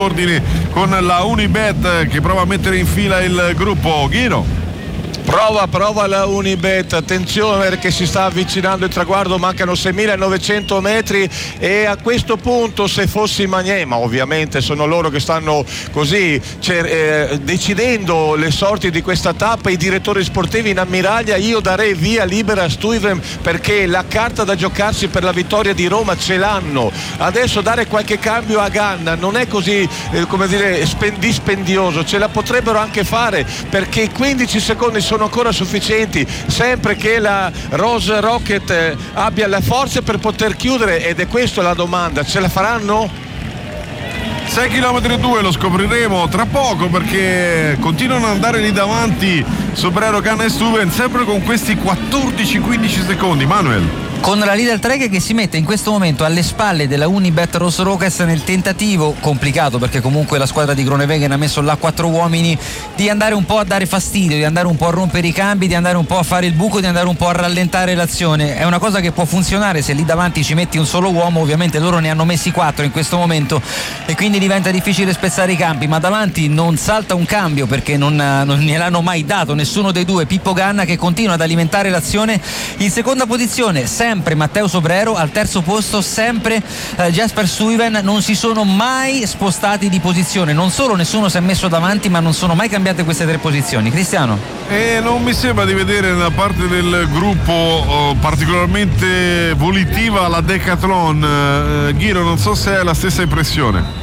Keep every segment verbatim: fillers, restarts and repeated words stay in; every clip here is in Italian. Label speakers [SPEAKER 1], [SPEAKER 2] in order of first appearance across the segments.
[SPEAKER 1] ordine con la Unibet che prova a mettere in fila il gruppo. Ghiro.
[SPEAKER 2] Prova, prova la Unibet, attenzione perché si sta avvicinando il traguardo, mancano seimilanovecento metri e a questo punto se fossi Magné, ma ovviamente sono loro che stanno così cioè, eh, decidendo le sorti di questa tappa, i direttori sportivi in ammiraglia, io darei via libera a Stuyven perché la carta da giocarsi per la vittoria di Roma ce l'hanno. Adesso dare qualche cambio a Ganna non è così eh, come dire dispendioso, ce la potrebbero anche fare perché quindici secondi sono ancora sufficienti sempre che la Rose Rocket eh, abbia le forze per poter chiudere, ed è questa la domanda, ce la faranno?
[SPEAKER 1] sei chilometri e due lo scopriremo tra poco perché continuano ad andare lì davanti Sobrero, Ganna e Stuyven sempre con questi quattordici quindici secondi. Manuel,
[SPEAKER 3] con la Lidl Trek che si mette in questo momento alle spalle della Unibet Ross Rockets nel tentativo complicato, perché comunque la squadra di Groenewegen ha messo là quattro uomini, di andare un po' a dare fastidio, di andare un po' a rompere i cambi, di andare un po' a fare il buco, di andare un po' a rallentare l'azione. È una cosa che può funzionare se lì davanti ci metti un solo uomo, ovviamente loro ne hanno messi quattro in questo momento e quindi diventa difficile spezzare i campi, ma davanti non salta un cambio perché non, non gliel'hanno mai dato nessuno dei due. Pippo Ganna che continua ad alimentare l'azione in seconda posizione, sempre Matteo Sobrero, al terzo posto sempre eh, Jasper Stuyven. Non si sono mai spostati di posizione, non solo nessuno si è messo davanti, ma non sono mai cambiate queste tre posizioni. Cristiano?
[SPEAKER 1] E non mi sembra di vedere nella parte del gruppo oh, particolarmente volitiva la Decathlon. eh, Ghiro, non so se è la stessa impressione.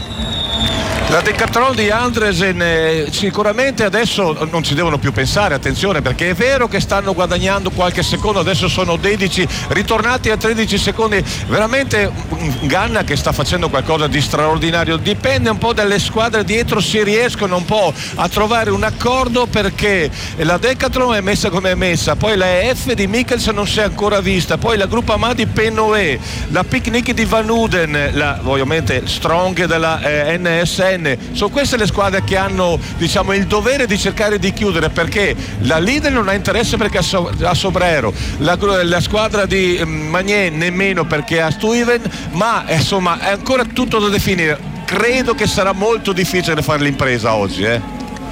[SPEAKER 2] La Decathlon di Andresen eh, sicuramente adesso non ci devono più pensare, attenzione, perché è vero che stanno guadagnando qualche secondo, adesso sono dodici, ritornati a tredici secondi, veramente Ganna che sta facendo qualcosa di straordinario. Dipende un po' dalle squadre dietro se riescono un po' a trovare un accordo, perché la Decathlon è messa come è messa, poi la E F di Mikkelsen non si è ancora vista, poi la Gruppo A di Penoe, la Picnic di Van Uden, la ovviamente Strong della eh, N S N. Sono queste le squadre che hanno, diciamo, il dovere di cercare di chiudere, perché la Lidl non ha interesse perché ha Sobrero, la, la squadra di Magné nemmeno perché ha Stuyven, ma insomma è ancora tutto da definire. Credo che sarà molto difficile fare l'impresa oggi, eh.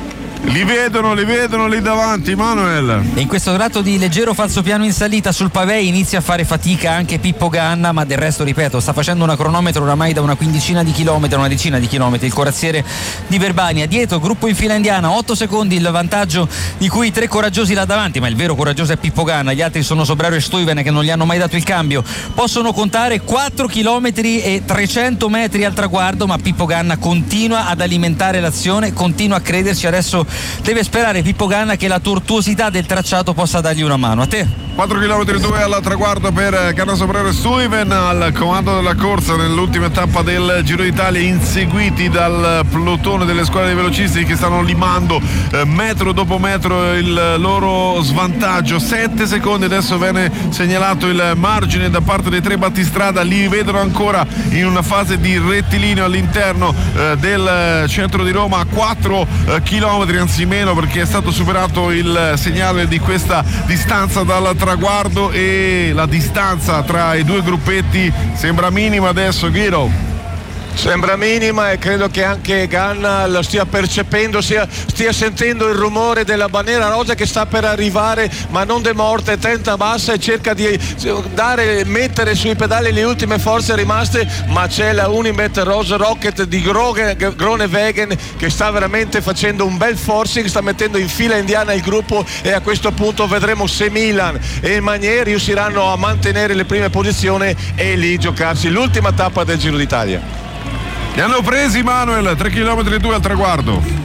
[SPEAKER 1] Li vedono, li vedono lì davanti, Manuel.
[SPEAKER 3] E in questo tratto di leggero falsopiano in salita sul pavé inizia a fare fatica anche Pippo Ganna, ma del resto, ripeto, sta facendo una cronometro oramai da una quindicina di chilometri, una decina di chilometri, il corazziere di Verbania. Dietro, gruppo in fila indiana, otto secondi il vantaggio di cui tre coraggiosi là davanti, ma il vero coraggioso è Pippo Ganna, gli altri sono Sobrero e Stuyven che non gli hanno mai dato il cambio. Possono contare quattro chilometri e trecento metri al traguardo, ma Pippo Ganna continua ad alimentare l'azione, continua a crederci. Adesso deve sperare Pippo Ganna che la tortuosità del tracciato possa dargli una mano. A te?
[SPEAKER 1] quattro chilometri e due al traguardo per Ganna, Sobrero e Stuyven al comando della corsa nell'ultima tappa del Giro d'Italia, inseguiti dal plotone delle squadre dei velocisti che stanno limando eh, metro dopo metro il loro svantaggio. Sette secondi adesso viene segnalato il margine da parte dei tre battistrada, li vedono ancora in una fase di rettilineo all'interno eh, del centro di Roma a quattro eh, chilometri, anzi meno, perché è stato superato il segnale di questa distanza dal traguardo e la distanza tra i due gruppetti sembra minima adesso, Ghiro.
[SPEAKER 2] Sembra minima e credo che anche Ganna lo stia percependo, stia, stia sentendo il rumore della bandiera rosa che sta per arrivare, ma non demorte, tenta bassa e cerca di dare, mettere sui pedali le ultime forze rimaste, ma c'è la Unibet Rose Rocket di Groenewegen che sta veramente facendo un bel forcing, sta mettendo in fila indiana il gruppo e a questo punto vedremo se Milan e Magné riusciranno a mantenere le prime posizioni e lì giocarsi l'ultima tappa del Giro d'Italia.
[SPEAKER 1] Li hanno presi, Manuel, tre chilometri e due al traguardo.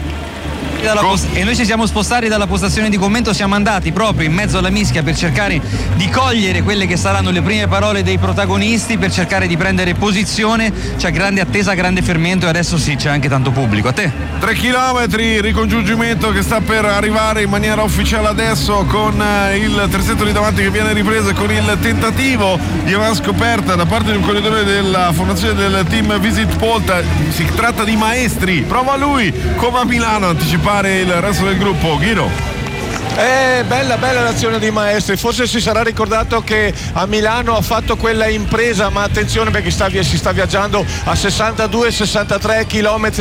[SPEAKER 3] Post- e noi ci siamo spostati dalla postazione di commento, siamo andati proprio in mezzo alla mischia per cercare di cogliere quelle che saranno le prime parole dei protagonisti, per cercare di prendere posizione. C'è grande attesa, grande fermento e adesso sì, c'è anche tanto pubblico. A te?
[SPEAKER 1] tre chilometri, ricongiungimento che sta per arrivare in maniera ufficiale adesso, con il terzetto lì davanti che viene ripreso, con il tentativo di avanscoperta da parte di un corridore della fondazione del team Visit Polta. Si tratta di Maestri, prova lui come a Milano anticipare il resto del gruppo. Ghiro.
[SPEAKER 2] Eh, bella bella l'azione di Maestri, forse si sarà ricordato che a Milano ha fatto quella impresa, ma attenzione perché sta, si sta viaggiando a sessantadue sessantatré chilometri